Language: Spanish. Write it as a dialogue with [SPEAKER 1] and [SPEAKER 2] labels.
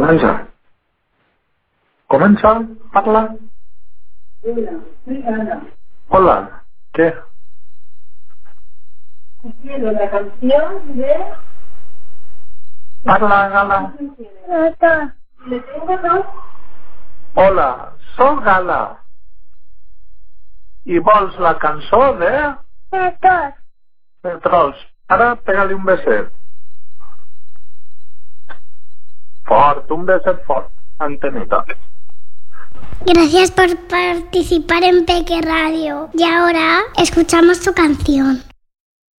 [SPEAKER 1] Comença. Comença, parla.
[SPEAKER 2] Hola, soy Ana.
[SPEAKER 1] Hola, ¿qué?
[SPEAKER 2] Quiero la canción de...
[SPEAKER 1] Parla, Gala.
[SPEAKER 2] ¿Le tengo dos?
[SPEAKER 1] Hola, soc Gala. I vols la cançó de... De Trolls. Ara pega-li un beset. Fort, un beset fort. Antenita.
[SPEAKER 3] Gracias por participar en Peque Radio. Y ahora escuchamos tu canción.